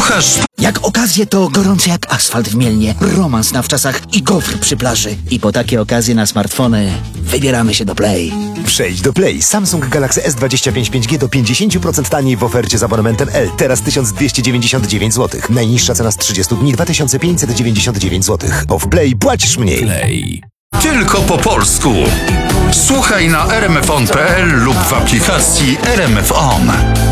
Słuchasz... Jak okazje to gorące jak asfalt w Mielnie, romans na wczasach i gofr przy plaży. I po takie okazje na smartfony wybieramy się do Play. Przejdź do Play. Samsung Galaxy S25 5G do 50% taniej w ofercie z abonamentem L. Teraz 1299 zł. Najniższa cena z 30 dni 2599 zł. Bo w Play płacisz mniej. Play. Tylko po polsku. Słuchaj na rmfon.pl lub w aplikacji RMF On.